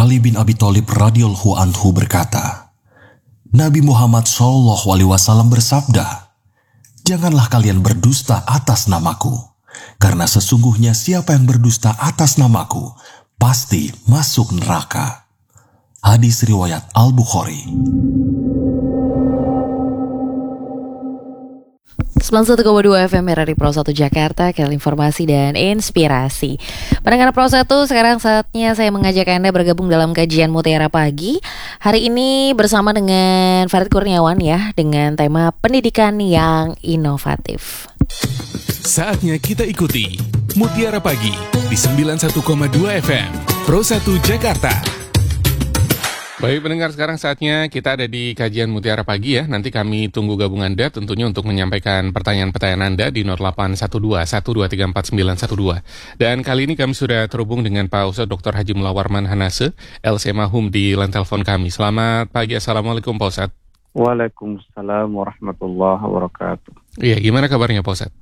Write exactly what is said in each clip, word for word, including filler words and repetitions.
Ali bin Abi Thalib radhiyallahu anhu berkata, Nabi Muhammad shallallahu alaihi wasallam bersabda, "Janganlah kalian berdusta atas namaku, karena sesungguhnya siapa yang berdusta atas namaku, pasti masuk neraka." Hadis riwayat Al-Bukhari. sembilan puluh satu koma dua F M Radio Pro satu Jakarta, kanal informasi dan inspirasi. Pendengar Pro satu, sekarang saatnya saya mengajak Anda bergabung dalam kajian Mutiara Pagi. Hari ini bersama dengan Farid Kurniawan ya, dengan tema pendidikan yang inovatif. Saatnya kita ikuti Mutiara Pagi di sembilan puluh satu koma dua F M Pro satu Jakarta. Baik pendengar, sekarang saatnya kita ada di kajian Mutiara Pagi ya. Nanti kami tunggu gabung Anda tentunya untuk menyampaikan pertanyaan-pertanyaan Anda di nol delapan satu dua satu dua tiga empat sembilan satu dua. Dan kali ini kami sudah terhubung dengan Pak Ustadz Doktor Haji Mulawarman Hanase, L C Mahum di line telepon kami. Selamat pagi, Assalamualaikum Pak Ustadz. Waalaikumsalam warahmatullahi wabarakatuh. Iya, gimana kabarnya Pak Ustadz?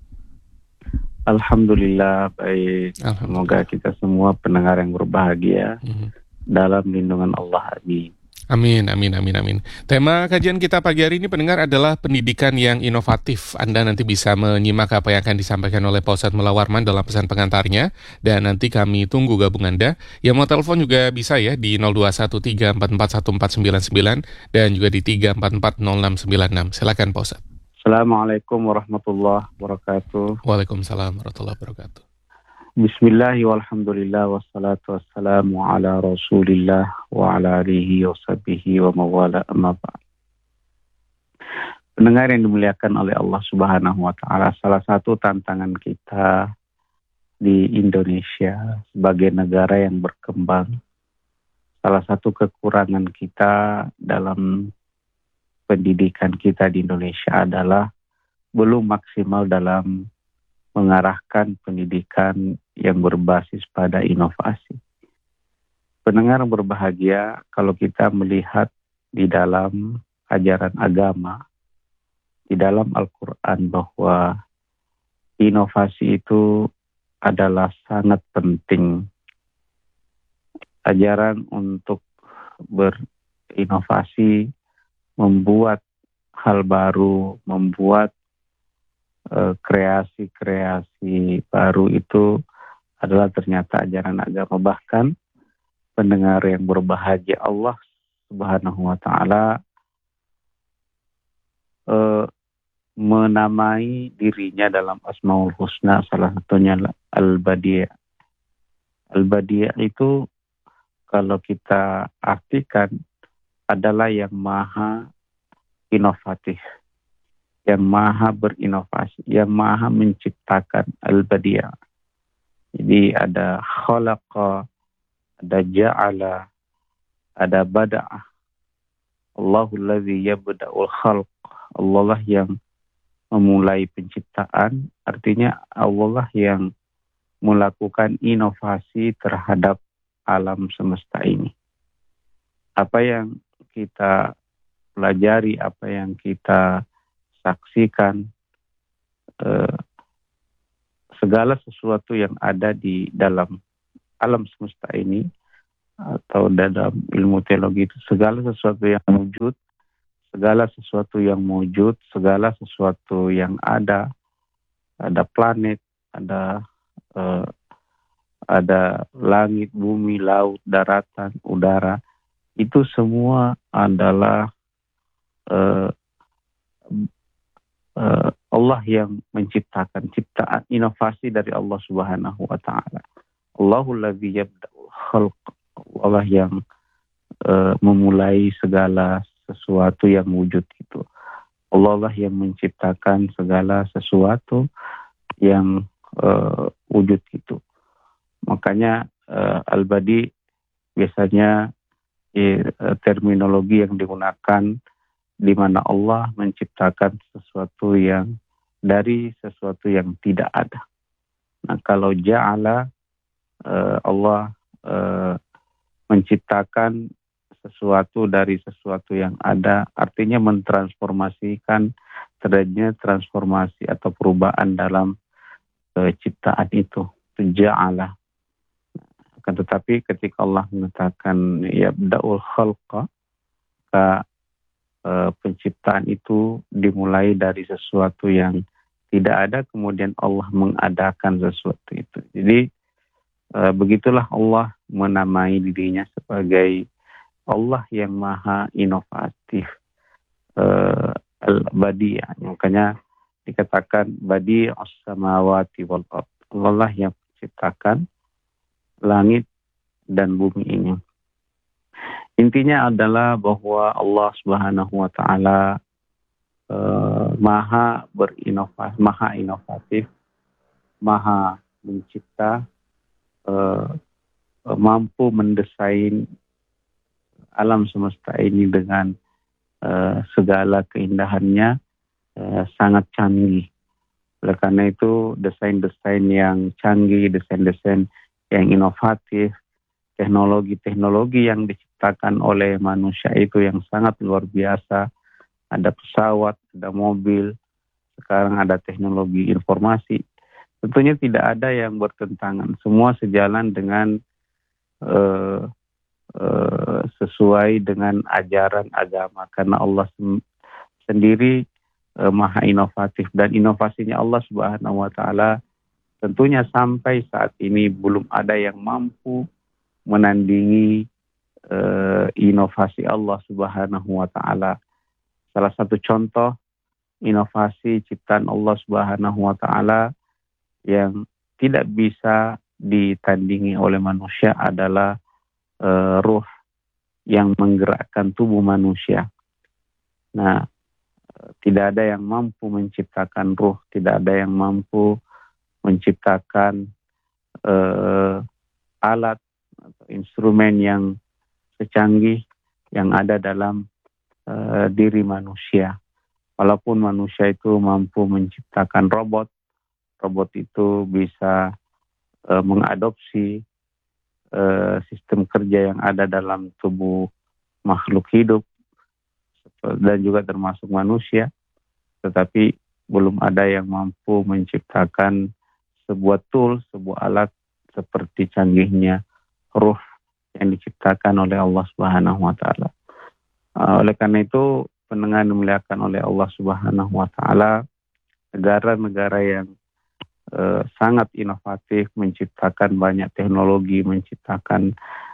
Alhamdulillah baik. Alhamdulillah. Semoga kita semua pendengar yang berbahagia mm-hmm. dalam lindungan Allah. Amin. Amin, amin, amin, amin. Tema kajian kita pagi hari ini pendengar adalah pendidikan yang inovatif. Anda nanti bisa menyimak apa yang akan disampaikan oleh Pak Ustadz Mulawarman dalam pesan pengantarnya. Dan nanti kami tunggu gabung Anda. Yang mau telepon juga bisa ya di nol dua satu tiga empat empat satu empat sembilan sembilan dan juga di tiga empat empat nol enam sembilan enam. Silakan Pak Ustadz. Assalamualaikum warahmatullahi wabarakatuh. Waalaikumsalam warahmatullahi wabarakatuh. Bismillahi walhamdulillah wassalatu wassalamu ala rasulillah wa ala alihi wa sahbihi wa mawala amma ba'd. Pendengar yang dimuliakan oleh Allah Subhanahu wa ta'ala, salah satu tantangan kita di Indonesia sebagai negara yang berkembang, salah satu kekurangan kita dalam pendidikan kita di Indonesia adalah belum maksimal dalam mengarahkan pendidikan yang berbasis pada inovasi. Pendengar berbahagia, kalau kita melihat di dalam ajaran agama, di dalam Al-Quran bahwa inovasi itu adalah sangat penting. Ajaran untuk berinovasi, membuat hal baru, membuat kreasi-kreasi baru itu adalah ternyata ajaran agama. Bahkan pendengar yang berbahagia, Allah Subhanahu wa ta'ala eh, menamai dirinya dalam Asmaul Husna, salah satunya Al-Badi'. Al-Badi' itu kalau kita artikan adalah yang maha inovatif, yang maha berinovasi, yang maha menciptakan. Al-Badi'. Jadi ada khalaqa, ada ja'ala, ada bada'ah. Allahul ladzi yabda'ul khalq. Allah lah yang memulai penciptaan, artinya Allah lah yang melakukan inovasi terhadap alam semesta ini. Apa yang kita pelajari, apa yang kita saksikan, eh, segala sesuatu yang ada di dalam alam semesta ini atau dalam ilmu teologi itu, segala sesuatu yang wujud, segala sesuatu yang wujud, segala sesuatu yang ada, ada planet, ada eh, ada langit, bumi, laut, daratan, udara, itu semua adalah uh, uh, Allah yang menciptakan, ciptaan inovasi dari Allah Subhanahu wa ta'ala. Allahul ladzi yabda'ul khalq. Allah yang uh, memulai segala sesuatu yang wujud itu. Allah lah yang menciptakan segala sesuatu yang uh, wujud itu. Makanya uh, Al-Badi biasanya eh, terminologi yang digunakan di mana Allah menciptakan sesuatu yang dari sesuatu yang tidak ada. Nah, kalau ja'ala, uh, Allah uh, menciptakan sesuatu dari sesuatu yang ada, artinya mentransformasikan, terjadinya transformasi atau perubahan dalam uh, ciptaan itu. Itu ja'ala. Akan Tetapi ketika Allah mengatakan yabda'ul khalqa, maka uh, penciptaan itu dimulai dari sesuatu yang tidak ada, kemudian Allah mengadakan sesuatu itu. Jadi uh, begitulah Allah menamai dirinya sebagai Allah yang maha inovatif, uh, al-badi'. Makanya dikatakan badi' as-samawati wal ard. Allah yang menciptakan langit dan bumi ini. Intinya adalah bahwa Allah Subhanahu wa taala uh, maha berinovasi, maha inovatif, maha mencipta, uh, mampu mendesain alam semesta ini dengan uh, segala keindahannya, uh, sangat canggih. Oleh karena itu desain-desain yang canggih, desain-desain yang inovatif, teknologi-teknologi yang diciptakan oleh manusia itu yang sangat luar biasa. Ada pesawat, ada mobil, sekarang ada teknologi informasi. Tentunya tidak ada yang bertentangan. Semua sejalan dengan uh, uh, sesuai dengan ajaran agama. Karena Allah sem- sendiri uh, maha inovatif. Dan inovasinya Allah Subhanahu wa ta'ala tentunya sampai saat ini belum ada yang mampu menandingi uh, inovasi Allah Subhanahu wa ta'ala. Salah satu contoh inovasi ciptaan Allah Subhanahu wa ta'ala yang tidak bisa ditandingi oleh manusia adalah uh, ruh yang menggerakkan tubuh manusia. Nah, tidak ada yang mampu menciptakan ruh, tidak ada yang mampu menciptakan uh, alat atau instrumen yang secanggih yang ada dalam uh, diri manusia. Walaupun manusia itu mampu menciptakan robot, robot itu bisa uh, mengadopsi uh, sistem kerja yang ada dalam tubuh makhluk hidup dan juga termasuk manusia, tetapi belum ada yang mampu menciptakan sebuah tool, sebuah alat seperti canggihnya ruh yang diciptakan oleh Allah Subhanahu wa ta'ala. Uh, oleh karena itu, pendengar dimuliakan oleh Allah Subhanahu wa ta'ala, negara-negara yang uh, sangat inovatif, menciptakan banyak teknologi, menciptakan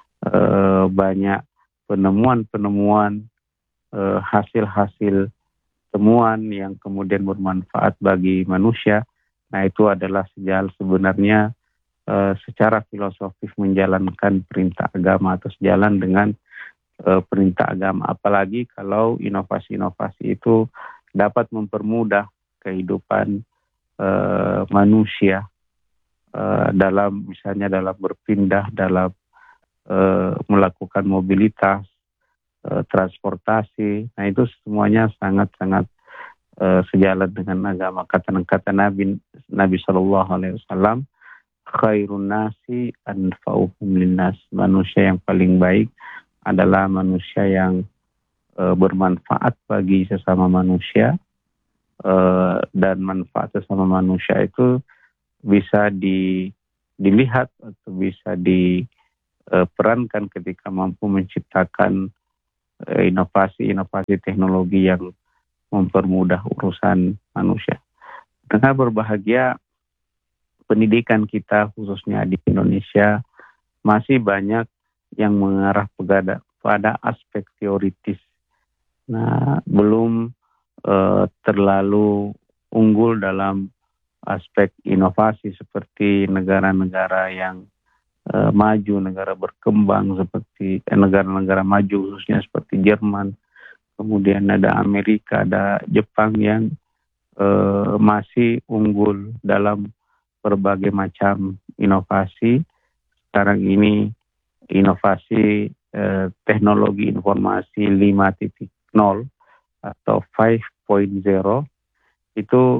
uh, banyak penemuan-penemuan, uh, hasil-hasil temuan yang kemudian bermanfaat bagi manusia. Nah, itu adalah sejal sebenarnya uh, secara filosofis menjalankan perintah agama atau sejalan dengan uh, perintah agama. Apalagi kalau inovasi-inovasi itu dapat mempermudah kehidupan uh, manusia uh, dalam misalnya dalam berpindah, dalam uh, melakukan mobilitas, uh, transportasi. Nah, itu semuanya sangat-sangat Uh, sejalan dengan agama. Kata-kata Nabi Nabi Shallallahu Alaihi Wasallam, khairun nasi anfa'uhum linnas. Manusia yang paling baik adalah manusia yang uh, bermanfaat bagi sesama manusia, uh, dan manfaat sesama manusia itu bisa di, dilihat atau bisa diperankan uh, ketika mampu menciptakan uh, inovasi-inovasi teknologi yang mempermudah urusan manusia. Dengan berbahagia, pendidikan kita khususnya di Indonesia masih banyak yang mengarah pada, pada aspek teoritis. Nah, belum uh, terlalu unggul dalam aspek inovasi seperti negara-negara yang uh, maju, negara berkembang seperti eh, negara-negara maju khususnya seperti Jerman. Kemudian ada Amerika, ada Jepang yang uh, masih unggul dalam berbagai macam inovasi. Sekarang ini inovasi uh, teknologi informasi lima titik nol atau lima titik nol itu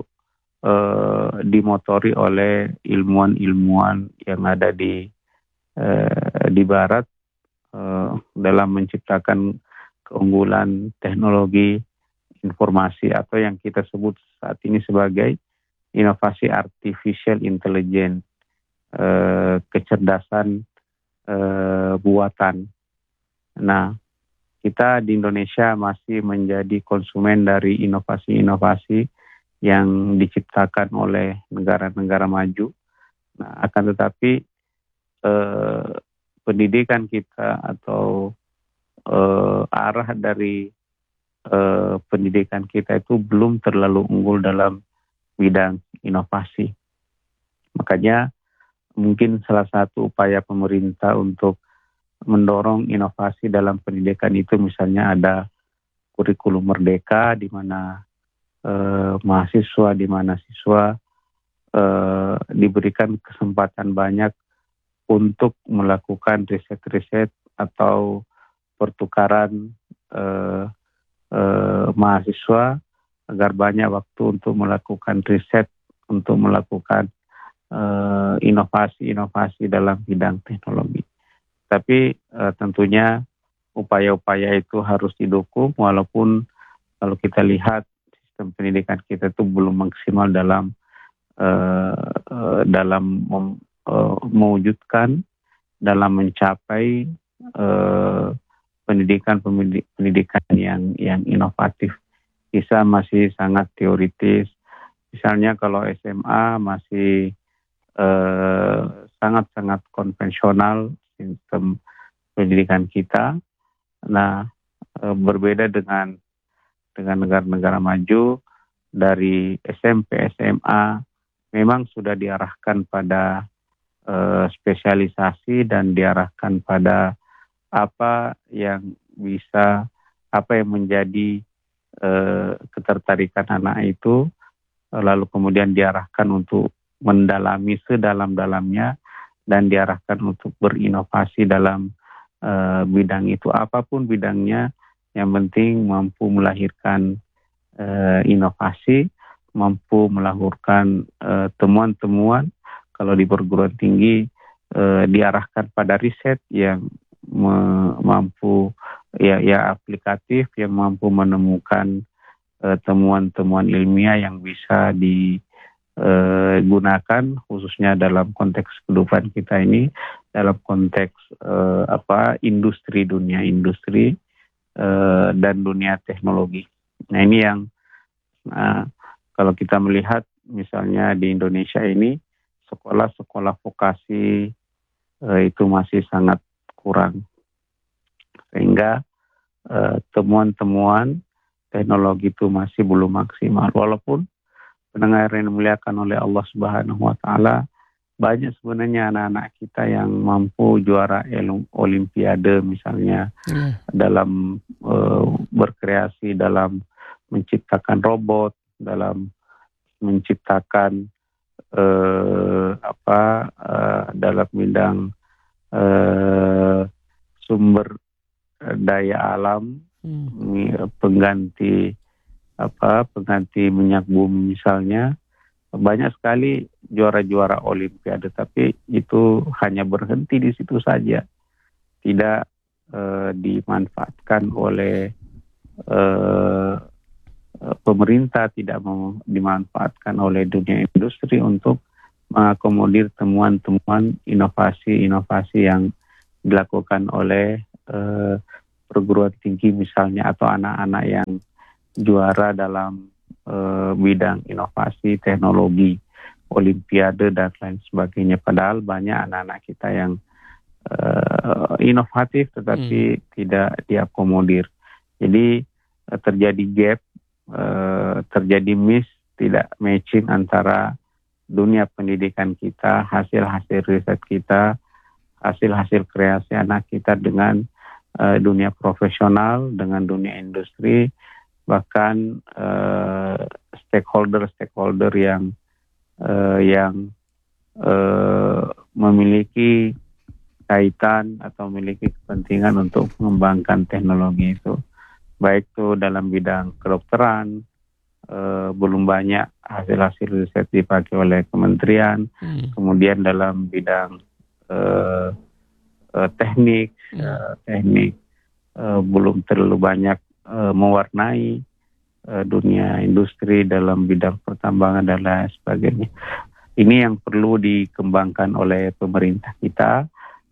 uh, dimotori oleh ilmuwan-ilmuwan yang ada di uh, di Barat uh, dalam menciptakan keunggulan teknologi informasi atau yang kita sebut saat ini sebagai inovasi artificial intelligence, eh, kecerdasan uh, buatan. Nah, kita di Indonesia masih menjadi konsumen dari inovasi-inovasi yang diciptakan oleh negara-negara maju. Nah, akan tetapi eh, pendidikan kita atau eh, arah dari eh, pendidikan kita itu belum terlalu unggul dalam bidang inovasi. Makanya mungkin salah satu upaya pemerintah untuk mendorong inovasi dalam pendidikan itu misalnya ada kurikulum merdeka di mana eh, mahasiswa, di mana siswa eh, diberikan kesempatan banyak untuk melakukan riset-riset atau pertukaran eh, eh, mahasiswa agar banyak waktu untuk melakukan riset, untuk melakukan eh, inovasi-inovasi dalam bidang teknologi. Tapi uh, tentunya upaya-upaya itu harus didukung walaupun kalau kita lihat sistem pendidikan kita itu belum maksimal dalam uh, uh, dalam mem, uh, mewujudkan, dalam mencapai uh, pendidikan pendidikan yang yang inovatif. Bisa masih sangat teoritis. Misalnya kalau S M A masih uh, sangat-sangat konvensional sistem pendidikan kita. Nah, e, berbeda dengan dengan negara-negara maju, dari S M P, S M A memang sudah diarahkan pada e, spesialisasi dan diarahkan pada apa yang bisa, apa yang menjadi e, ketertarikan anak itu, lalu kemudian diarahkan untuk mendalami sedalam-dalamnya dan diarahkan untuk berinovasi dalam uh, bidang itu, apapun bidangnya, yang penting mampu melahirkan uh, inovasi, mampu melahirkan uh, temuan-temuan. Kalau di perguruan tinggi uh, diarahkan pada riset yang me- mampu ya, ya aplikatif, yang mampu menemukan uh, temuan-temuan ilmiah yang bisa di Uh, gunakan khususnya dalam konteks kehidupan kita ini, dalam konteks uh, apa industri, dunia industri uh, dan dunia teknologi. Nah, ini yang uh, kalau kita melihat misalnya di Indonesia ini sekolah-sekolah vokasi uh, itu masih sangat kurang, sehingga uh, temuan-temuan teknologi itu masih belum maksimal. Walaupun pendengar yang dimuliakan oleh Allah Subhanahu wa Ta'ala, banyak sebenarnya anak-anak kita yang mampu juara olimpiade misalnya, yeah. dalam uh, berkreasi, dalam menciptakan robot, dalam menciptakan uh, apa uh, dalam bidang uh, sumber daya alam, hmm. pengganti apa pengganti minyak bumi misalnya. Banyak sekali juara-juara olimpiade, tapi itu hanya berhenti di situ saja, tidak eh, dimanfaatkan oleh eh, pemerintah, tidak mau dimanfaatkan oleh dunia industri untuk mengakomodir temuan-temuan inovasi-inovasi yang dilakukan oleh eh, perguruan tinggi misalnya, atau anak-anak yang juara dalam uh, bidang inovasi, teknologi, olimpiade dan lain sebagainya. Padahal banyak anak-anak kita yang uh, inovatif tetapi hmm. tidak diakomodir. Jadi uh, terjadi gap, uh, terjadi miss, tidak matching antara dunia pendidikan kita, hasil-hasil riset kita, hasil-hasil kreasi anak kita dengan uh, dunia profesional, dengan dunia industri, bahkan uh, stakeholder-stakeholder yang uh, yang uh, memiliki kaitan atau memiliki kepentingan untuk mengembangkan teknologi itu, baik itu dalam bidang kedokteran, uh, belum banyak hasil-hasil riset dipakai oleh kementerian, hmm. kemudian dalam bidang uh, uh, teknik, hmm. uh, teknik uh, belum terlalu banyak Uh, mewarnai uh, dunia industri dalam bidang pertambangan dan lain sebagainya. Ini yang perlu dikembangkan oleh pemerintah kita,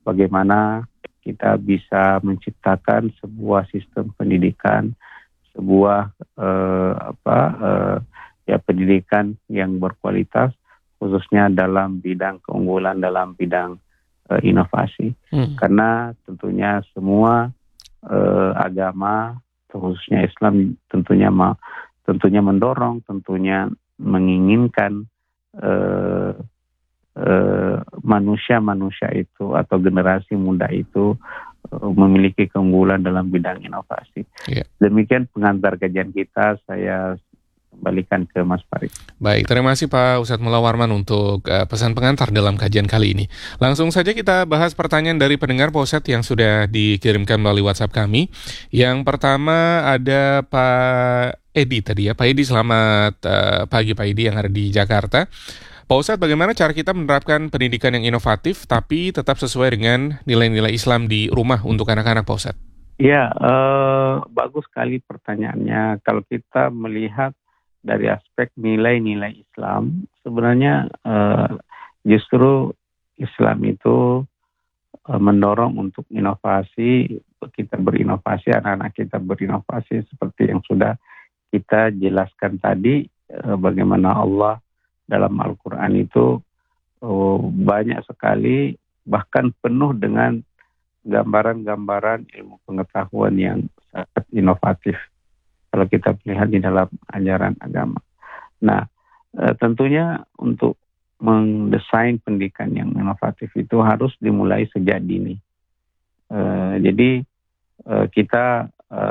bagaimana kita bisa menciptakan sebuah sistem pendidikan, sebuah eh, apa eh, ya pendidikan yang berkualitas, khususnya dalam bidang keunggulan, dalam bidang eh, inovasi. Hmm. Karena tentunya semua eh, agama, khususnya Islam, tentunya ma, tentunya mendorong, tentunya menginginkan eh, Uh, manusia-manusia itu atau generasi muda itu uh, memiliki keunggulan dalam bidang inovasi. Yeah. Demikian pengantar kajian kita, saya kembalikan ke Mas Farid. Baik, terima kasih Pak Ustadz Mullah Warman untuk uh, pesan pengantar dalam kajian kali ini. Langsung saja kita bahas pertanyaan dari pendengar Pak Ustadz yang sudah dikirimkan melalui WhatsApp kami. Yang pertama ada Pak Edi tadi ya. Pak Edi, selamat uh, pagi Pak Edi yang ada di Jakarta. Pak Ustadz, bagaimana cara kita menerapkan pendidikan yang inovatif tapi tetap sesuai dengan nilai-nilai Islam di rumah untuk anak-anak, Pak Ustadz? Ya, eh, bagus sekali pertanyaannya. Kalau kita melihat dari aspek nilai-nilai Islam, sebenarnya eh, justru Islam itu eh, mendorong untuk inovasi, kita berinovasi, anak-anak kita berinovasi seperti yang sudah kita jelaskan tadi, eh, bagaimana Allah dalam Al-Quran itu oh, banyak sekali, bahkan penuh dengan gambaran-gambaran ilmu pengetahuan yang sangat inovatif kalau kita melihat di dalam ajaran agama. Nah, e, tentunya untuk mendesain pendidikan yang inovatif itu harus dimulai sejak dini. E, jadi e, kita e,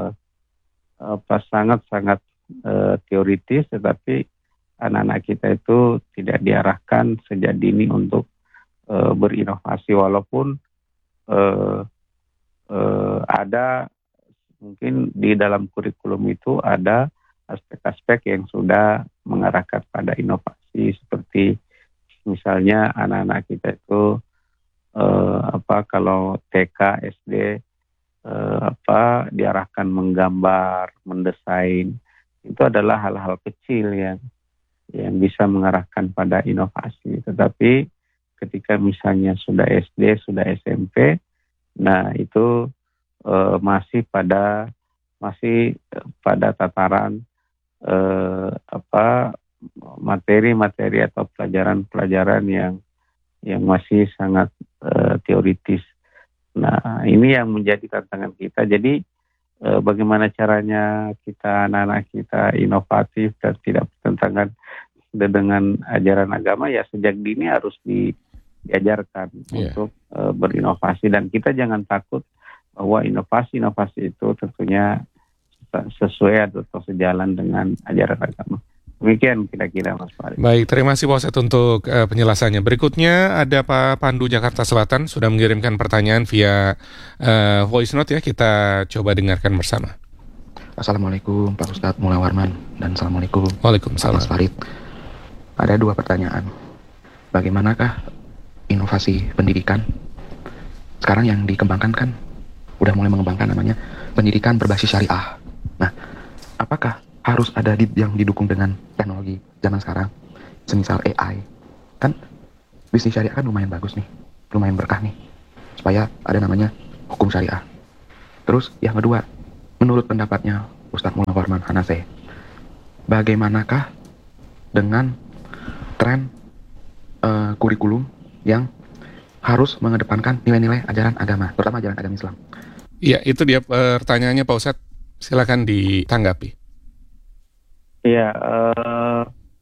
apa sangat-sangat e, teoritis, tetapi anak-anak kita itu tidak diarahkan sejak dini untuk uh, berinovasi, walaupun uh, uh, ada mungkin di dalam kurikulum itu ada aspek-aspek yang sudah mengarahkan pada inovasi, seperti misalnya anak-anak kita itu uh, apa kalau T K, S D uh, apa diarahkan menggambar, mendesain, itu adalah hal-hal kecil yang yang bisa mengarahkan pada inovasi. Tetapi ketika misalnya sudah S D, sudah S M P, nah itu e, masih pada masih pada tataran e, apa materi-materi atau pelajaran-pelajaran yang yang masih sangat e, teoritis. Nah, ini yang menjadi tantangan kita. Jadi e, bagaimana caranya kita anak-anak kita inovatif dan tidak bertentangan dengan ajaran agama, ya sejak dini harus di, diajarkan yeah. untuk uh, berinovasi, dan kita jangan takut bahwa inovasi-inovasi itu tentunya sesuai atau sejalan dengan ajaran agama. Demikian kira-kira Mas Farid. Baik, terima kasih Pak Ustadz untuk uh, penjelasannya. Berikutnya ada Pak Pandu Jakarta Selatan sudah mengirimkan pertanyaan via uh, voice note ya, kita coba dengarkan bersama. Assalamualaikum Pak Ustadz Mullah Warman dan Assalamualaikum Waalaikumsalam Mas Farid. Ada dua pertanyaan. Bagaimanakah inovasi pendidikan sekarang yang dikembangkan kan udah mulai mengembangkan namanya pendidikan berbasis syariah. Nah, apakah harus ada di, yang didukung dengan teknologi zaman sekarang, semisal A I? Kan bisnis syariah kan lumayan bagus nih, lumayan berkah nih, supaya ada namanya hukum syariah. Terus yang kedua, menurut pendapatnya Ustadz Mullah Warman Hanase, bagaimanakah dengan tren uh, kurikulum yang harus mengedepankan nilai-nilai ajaran agama, terutama ajaran agama Islam? Iya, itu dia pertanyaannya Pak Ustadz. Silakan ditanggapi. Iya, uh,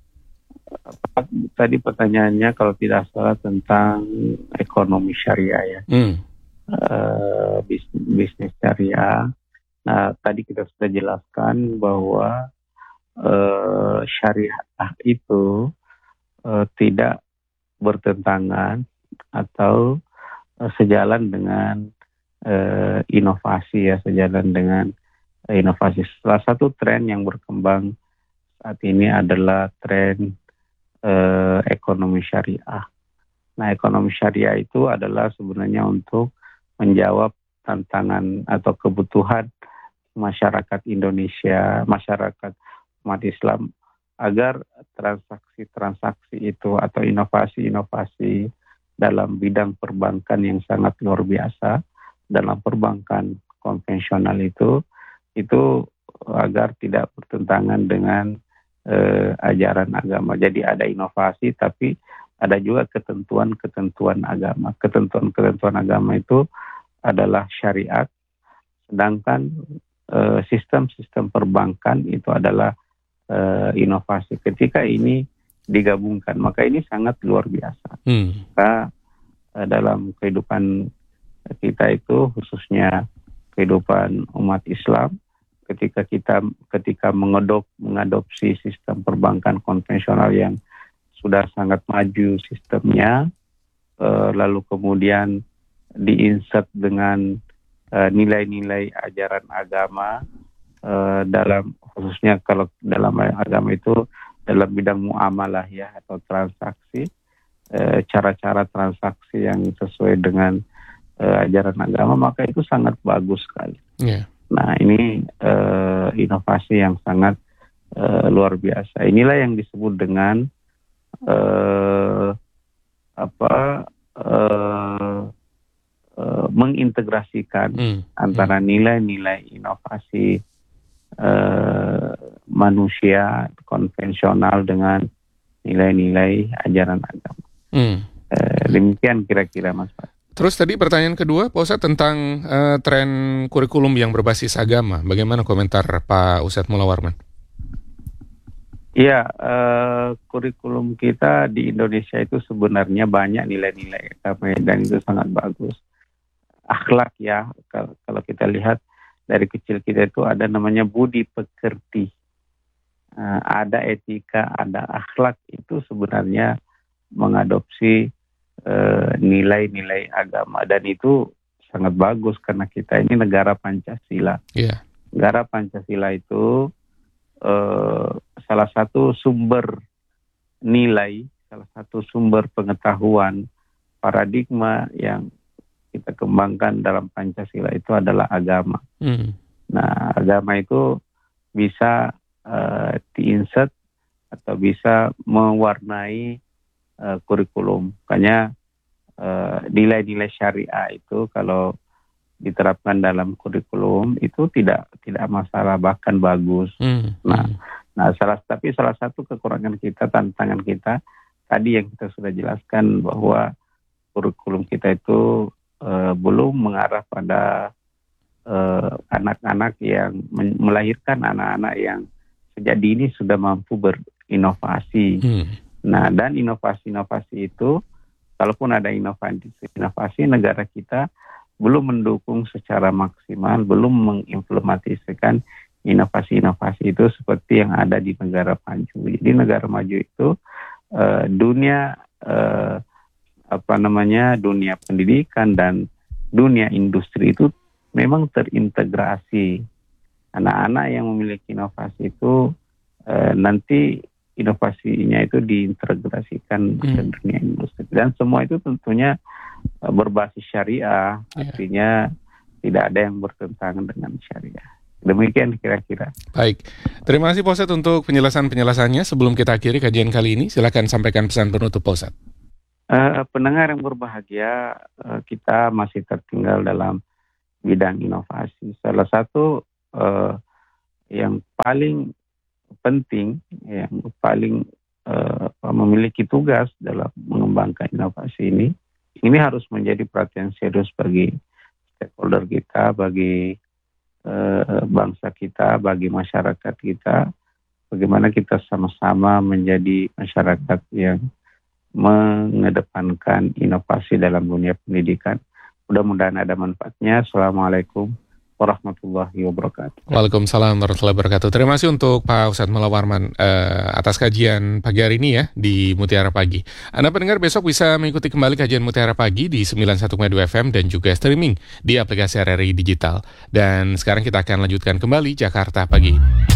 tadi pertanyaannya kalau tidak salah tentang ekonomi syariah ya, hmm. uh, bisnis, bisnis syariah. Nah, tadi kita sudah jelaskan bahwa uh, syariah itu Uh, tidak bertentangan atau uh, sejalan dengan uh, inovasi ya, sejalan dengan uh, inovasi. Salah satu tren yang berkembang saat ini adalah tren uh, ekonomi syariah. Nah, ekonomi syariah itu adalah sebenarnya untuk menjawab tantangan atau kebutuhan masyarakat Indonesia, masyarakat umat Islam, agar transaksi-transaksi itu atau inovasi-inovasi dalam bidang perbankan yang sangat luar biasa, dalam perbankan konvensional itu, itu agar tidak bertentangan dengan eh, ajaran agama. Jadi ada inovasi, tapi ada juga ketentuan-ketentuan agama. Ketentuan-ketentuan agama itu adalah syariat, sedangkan eh, sistem-sistem perbankan itu adalah eh, inovasi. Ketika ini digabungkan, maka ini sangat luar biasa. Hmm. Maka eh, dalam kehidupan kita itu, khususnya kehidupan umat Islam, ketika kita ketika mengadop, mengadopsi sistem perbankan konvensional yang sudah sangat maju sistemnya, eh, lalu kemudian diinsert dengan eh, nilai-nilai ajaran agama, eh, dalam khususnya kalau dalam agama itu dalam bidang muamalah ya, atau transaksi, eh, cara-cara transaksi yang sesuai dengan eh, ajaran agama, maka itu sangat bagus sekali. Yeah. Nah, ini eh, inovasi yang sangat eh, luar biasa. Inilah yang disebut dengan eh, apa eh, eh, mengintegrasikan Hmm. antara nilai-nilai inovasi eh, manusia konvensional dengan nilai-nilai ajaran agama. Hmm. Eh, demikian kira-kira, Mas Pak. Terus tadi pertanyaan kedua, Pak Ustadz, tentang uh, tren kurikulum yang berbasis agama. Bagaimana komentar Pak Ustadz Mullah Warman? Iya, eh, kurikulum kita di Indonesia itu sebenarnya banyak nilai-nilai agama dan itu sangat bagus. Akhlak ya, kalau, kalau kita lihat dari kecil kita itu ada namanya budi pekerti. Eh, ada etika, ada akhlak, itu sebenarnya mengadopsi eh, nilai-nilai agama dan itu sangat bagus karena kita ini negara Pancasila. Iya. Negara Pancasila itu Uh, salah satu sumber nilai, salah satu sumber pengetahuan, paradigma yang kita kembangkan dalam Pancasila itu adalah agama. Hmm. Nah, agama itu bisa uh, diinsert atau bisa mewarnai uh, kurikulum. Makanya uh, nilai-nilai syariah itu kalau diterapkan dalam kurikulum itu tidak tidak masalah, bahkan bagus. Hmm. Nah, nah salah tapi salah satu kekurangan kita, tantangan kita tadi yang kita sudah jelaskan bahwa kurikulum kita itu uh, belum mengarah pada uh, anak-anak yang men- melahirkan anak-anak yang sejak dini sudah mampu berinovasi. Hmm. Nah, dan inovasi-inovasi itu, kalaupun ada inovasi-inovasi, negara kita belum mendukung secara maksimal, belum mengimplementasikan inovasi-inovasi itu seperti yang ada di negara maju. Jadi negara maju itu uh, dunia uh, apa namanya dunia pendidikan dan dunia industri itu memang terintegrasi. Anak-anak yang memiliki inovasi itu uh, nanti inovasinya itu diintegrasikan hmm. ke dunia industri, dan semua itu tentunya berbasis syariah, yeah. Artinya tidak ada yang bertentangan dengan syariah. Demikian kira-kira. Baik, terima kasih Pak Ustadz untuk penjelasan-penjelasannya. Sebelum kita akhiri kajian kali ini, silakan sampaikan pesan penutup Pak Ustadz. Uh, pendengar yang berbahagia, uh, kita masih tertinggal dalam bidang inovasi. Salah satu uh, yang paling penting, yang paling uh, memiliki tugas dalam mengembangkan inovasi ini, ini harus menjadi perhatian serius bagi stakeholder kita, bagi uh, bangsa kita, bagi masyarakat kita. Bagaimana kita sama-sama menjadi masyarakat yang mengedepankan inovasi dalam dunia pendidikan. Mudah-mudahan ada manfaatnya. Assalamualaikum warahmatullahi wabarakatuh. Waalaikumsalam warahmatullahi wabarakatuh. Terima kasih untuk Pak Ustadz Mullah Warman uh, atas kajian pagi hari ini ya di Mutiara Pagi. Anda pendengar besok bisa mengikuti kembali kajian Mutiara Pagi di sembilan puluh satu koma dua F M dan juga streaming di aplikasi R R I Digital. Dan sekarang kita akan lanjutkan kembali Jakarta Pagi.